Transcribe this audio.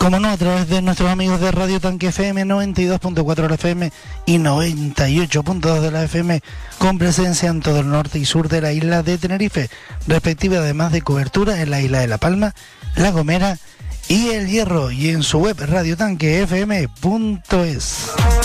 como no, a través de nuestros amigos de Radio Tanque FM 92.4 de la FM y 98.2 de la FM, con presencia en todo el norte y sur de la isla de Tenerife, respectiva además de cobertura en la isla de La Palma, La Gomera y El Hierro, y en su web radiotanquefm.es.